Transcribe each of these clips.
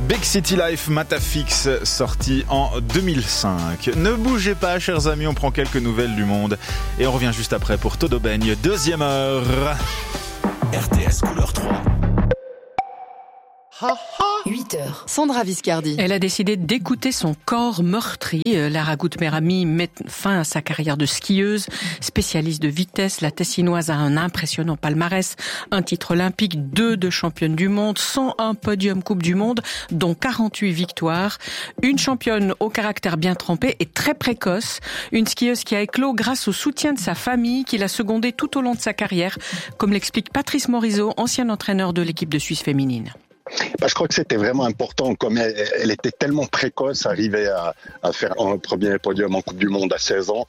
Big City Life Matafix, sorti en 2005. Ne bougez pas, chers amis, on prend quelques nouvelles du monde et on revient juste après pour Todo Baigne, deuxième heure. RTS Couleur 3. 8h. Sandra Viscardi. Elle a décidé d'écouter son corps meurtri. Lara Gutmerami met fin à sa carrière de skieuse. Spécialiste de vitesse, la Tessinoise a un impressionnant palmarès. Un titre olympique, 2 de championne du monde, 101 podiums Coupe du Monde, dont 48 victoires. Une championne au caractère bien trempé et très précoce. Une skieuse qui a éclos grâce au soutien de sa famille, qui l'a secondée tout au long de sa carrière, comme l'explique Patrice Morisot, ancien entraîneur de l'équipe de Suisse féminine. Je crois que c'était vraiment important, comme elle était tellement précoce, arriver à faire un premier podium en Coupe du Monde à 16 ans.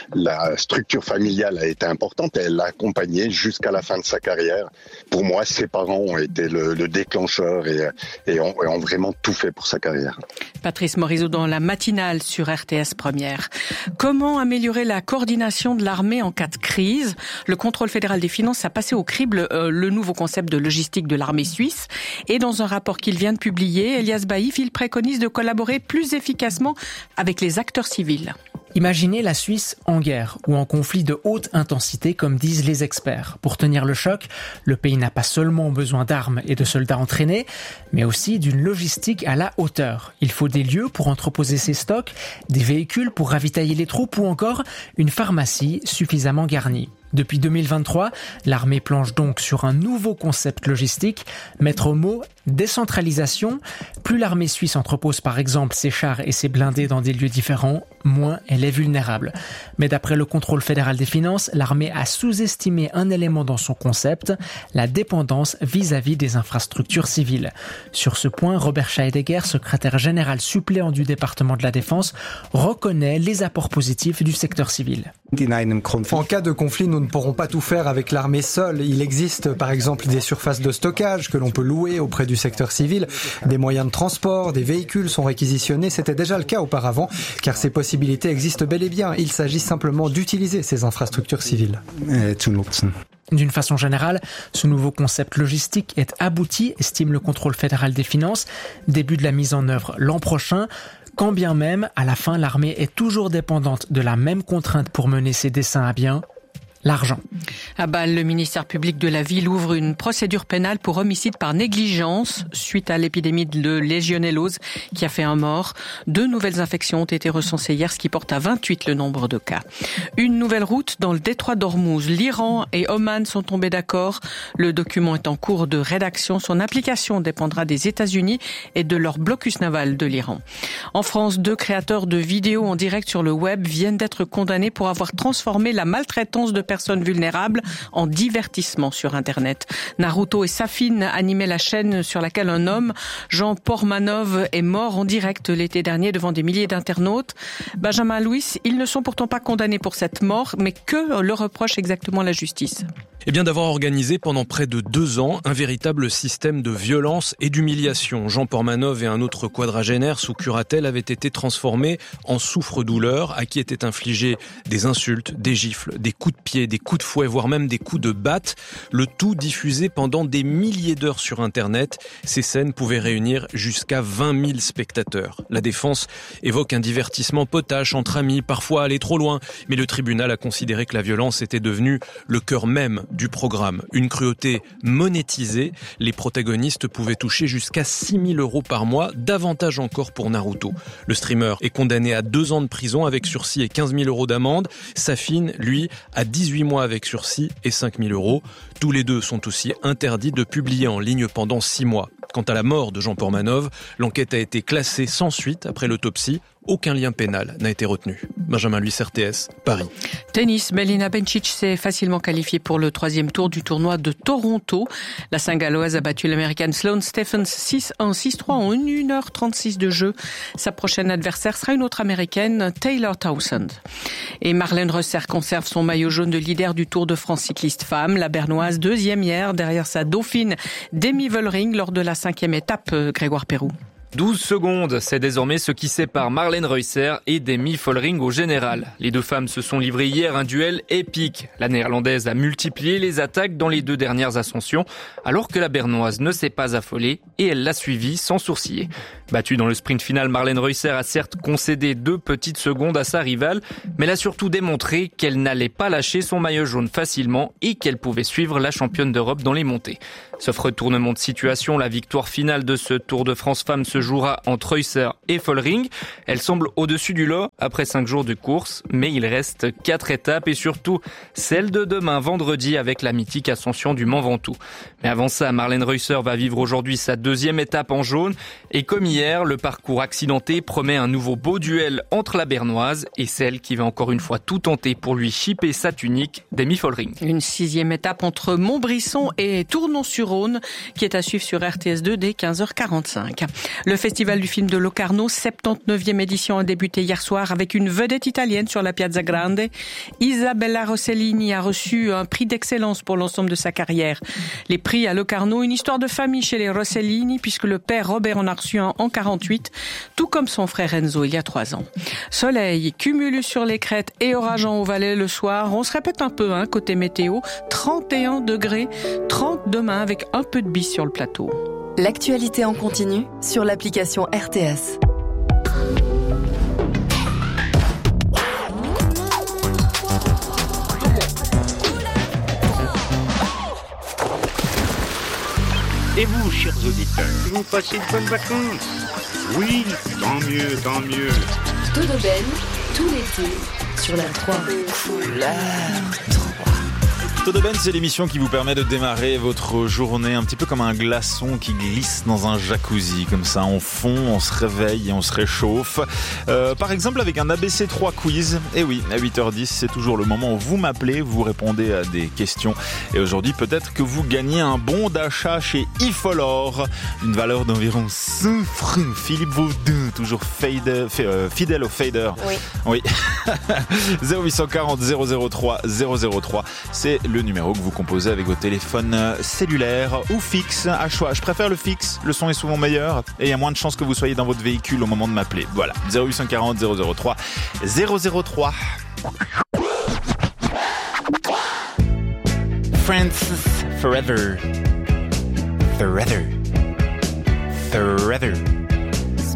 La structure familiale a été importante, elle l'a accompagnée jusqu'à la fin de sa carrière. Pour moi, ses parents ont été le déclencheur et ont vraiment tout fait pour sa carrière. Patrice Morisot dans la matinale sur RTS Première. Comment améliorer la coordination de l'armée en cas de crise ? Le contrôle fédéral des finances a passé au crible le nouveau concept de logistique de l'armée suisse. Et dans un rapport qu'il vient de publier, Elias Baïf, il préconise de collaborer plus efficacement avec les acteurs civils. Imaginez la Suisse en guerre ou en conflit de haute intensité, comme disent les experts. Pour tenir le choc, le pays n'a pas seulement besoin d'armes et de soldats entraînés, mais aussi d'une logistique à la hauteur. Il faut des lieux pour entreposer ses stocks, des véhicules pour ravitailler les troupes ou encore une pharmacie suffisamment garnie. Depuis 2023, l'armée planche donc sur un nouveau concept logistique, maître mot décentralisation. Plus l'armée suisse entrepose par exemple ses chars et ses blindés dans des lieux différents, moins elle est vulnérable. Mais d'après le contrôle fédéral des finances, l'armée a sous-estimé un élément dans son concept, la dépendance vis-à-vis des infrastructures civiles. Sur ce point, Robert Scheidegger, secrétaire général suppléant du département de la Défense, reconnaît les apports positifs du secteur civil. En cas de conflit, nous ne pourrons pas tout faire avec l'armée seule. Il existe par exemple des surfaces de stockage que l'on peut louer auprès du secteur civil. Des moyens de transport, des véhicules sont réquisitionnés. C'était déjà le cas auparavant, car ces possibilités existent bel et bien. Il s'agit simplement d'utiliser ces infrastructures civiles. D'une façon générale, ce nouveau concept logistique est abouti, estime le contrôle fédéral des finances. Début de la mise en œuvre l'an prochain. Quand bien même, à la fin, l'armée est toujours dépendante de la même contrainte pour mener ses desseins à bien, l'argent. À Bâle, le ministère public de la ville ouvre une procédure pénale pour homicide par négligence suite à l'épidémie de légionellose qui a fait un mort. 2 nouvelles infections ont été recensées hier, ce qui porte à 28 le nombre de cas. Une nouvelle route dans le détroit d'Ormuz. L'Iran et Oman sont tombés d'accord. Le document est en cours de rédaction. Son application dépendra des États-Unis et de leur blocus naval de l'Iran. En France, 2 créateurs de vidéos en direct sur le web viennent d'être condamnés pour avoir transformé la maltraitance de personnes vulnérables en divertissement sur Internet. Naruto et Safin animaient la chaîne sur laquelle un homme, Jean Portmanov, est mort en direct l'été dernier devant des milliers d'internautes. Benjamin Louis, ils ne sont pourtant pas condamnés pour cette mort, mais que leur reproche exactement la justice ? Eh bien, d'avoir organisé pendant près de 2 ans un véritable système de violence et d'humiliation. Jean Portmanov et un autre quadragénaire sous curatelle avaient été transformés en souffre-douleur, à qui étaient infligées des insultes, des gifles, des coups de pied, des coups de fouet, voire même des coups de batte. Le tout diffusé pendant des milliers d'heures sur Internet. Ces scènes pouvaient réunir jusqu'à 20 000 spectateurs. La défense évoque un divertissement potache entre amis, parfois aller trop loin. Mais le tribunal a considéré que la violence était devenue le cœur même du programme. Une cruauté monétisée. Les protagonistes pouvaient toucher jusqu'à 6 000 € par mois, davantage encore pour Naruto. Le streamer est condamné à 2 ans de prison avec sursis et 15 000 € d'amende. Safin, lui, à 18 mois avec sursis et 5 000 €. Tous les 2 sont aussi interdits de publier en ligne pendant 6 mois. Quant à la mort de Jean Portmanov, l'enquête a été classée sans suite après l'autopsie. Aucun lien pénal n'a été retenu. Benjamin Louis, RTS, Paris. Tennis, Belinda Bencic s'est facilement qualifiée pour le 3e tour du tournoi de Toronto. La Saint-Galloise a battu l'Américaine Sloane Stephens 6-1, 6-3 en 1h36 de jeu. Sa prochaine adversaire sera une autre Américaine, Taylor Townsend. Et Marlène Reusser conserve son maillot jaune de leader du Tour de France cycliste femme. La Bernoise, 2e hier, derrière sa dauphine Demi Vollering lors de la 5e étape, Grégoire Pérou. 12 secondes, c'est désormais ce qui sépare Marlene Reusser et Demi Vollering au général. Les deux femmes se sont livrées hier un duel épique. La néerlandaise a multiplié les attaques dans les 2 dernières ascensions, alors que la bernoise ne s'est pas affolée et elle l'a suivie sans sourciller. Battue dans le sprint final, Marlene Reusser a certes concédé 2 petites secondes à sa rivale, mais elle a surtout démontré qu'elle n'allait pas lâcher son maillot jaune facilement et qu'elle pouvait suivre la championne d'Europe dans les montées. Sauf retournement de situation, la victoire finale de ce Tour de France Femmes se jouera entre Reusser et Vollering. Elle semble au-dessus du lot après 5 jours de course, mais il reste 4 étapes et surtout celle de demain vendredi avec la mythique ascension du Mont Ventoux. Mais avant ça, Marlene Reusser va vivre aujourd'hui sa 2e étape en jaune et comme hier, le parcours accidenté promet un nouveau beau duel entre la bernoise et celle qui va encore une fois tout tenter pour lui chipper sa tunique, Demi Vollering. Une 6e étape entre Montbrisson et Tournon-sur-Rhône qui est à suivre sur RTS2 dès 15h45. Le festival du film de Locarno, 79e édition, a débuté hier soir avec une vedette italienne sur la Piazza Grande. Isabella Rossellini a reçu un prix d'excellence pour l'ensemble de sa carrière. Les prix à Locarno, une histoire de famille chez les Rossellini puisque le père Robert en a reçu un en 48, tout comme son frère Enzo il y a 3 ans. Soleil, cumulus sur les crêtes et orage en Haut-Valais le soir. On se répète un peu côté météo, 31 degrés, 30 demain avec un peu de bise sur le plateau. L'actualité en continu sur l'application RTS. Et vous, chers auditeurs, vous passez de bonnes vacances? Oui, tant mieux, tant mieux. Todoben, tout l'été, sur la 3. Todoben, c'est l'émission qui vous permet de démarrer votre journée un petit peu comme un glaçon qui glisse dans un jacuzzi. Comme ça, on fond, on se réveille et on se réchauffe. Par exemple, avec un ABC3 quiz. Et oui, à 8h10, c'est toujours le moment où vous m'appelez, vous répondez à des questions. Et aujourd'hui, peut-être que vous gagnez un bon d'achat chez Ifolor. Une valeur d'environ 5 francs. Philippe Vaudin, toujours fidèle au fader. Oui. 0840 003 003. C'est le numéro que vous composez avec vos téléphones cellulaires ou fixes à choix. Je préfère le fixe, le son est souvent meilleur et il y a moins de chances que vous soyez dans votre véhicule au moment de m'appeler. Voilà, 0840 003 003. Francis Forever. Forever.